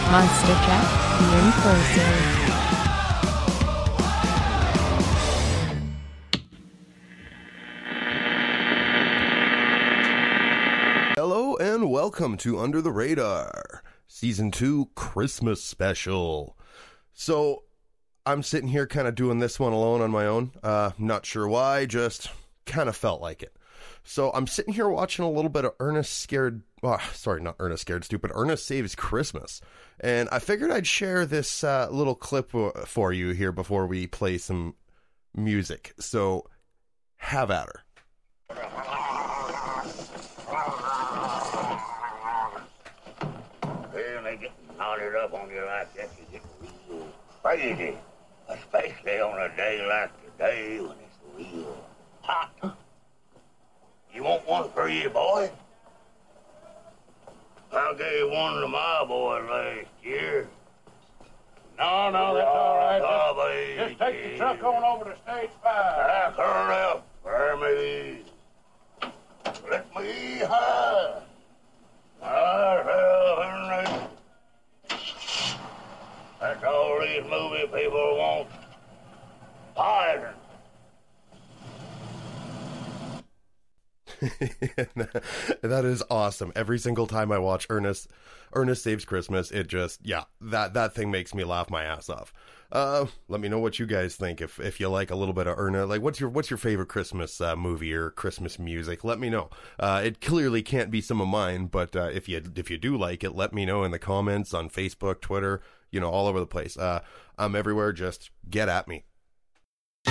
Monster Truck even closer. Hello and welcome to Under the Radar, Season 2 Christmas Special. So, I'm sitting here kind of doing this one alone on my own. Not sure why, just kind of felt like it. So, I'm sitting here watching a little bit of Ernest Saves Christmas. And I figured I'd share this little clip for you here before we play some music. So, have at her. Well, they get knotted up on you like that, you get real crazy. Especially on a day like today when it's real hot. You want one for you, boy? I gave one to my boy last year. No, that's all right. Oh, Just take the truck on over to Stage 5. I turn out for me. Let me hide. That's all these movie people want. Pardon. That is awesome. Every single time I watch Ernest Saves Christmas, it just, that thing makes me laugh my ass off. Let me know what you guys think. If you like a little bit of Ernest, like what's your favorite Christmas movie or Christmas music? Let me know. It clearly can't be some of mine, but if you do like it, let me know in the comments on Facebook, Twitter, all over the place. I'm everywhere. Just get at me.